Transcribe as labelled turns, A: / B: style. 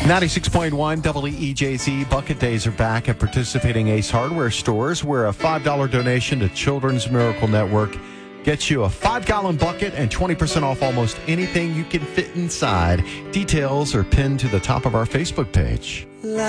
A: 96.1 WEJZ. Bucket Days are back at participating Ace Hardware stores, where a $5 donation to Children's Miracle Network gets you a 5-gallon bucket and 20% off almost anything you can fit inside. Details are pinned to the top of our Facebook page.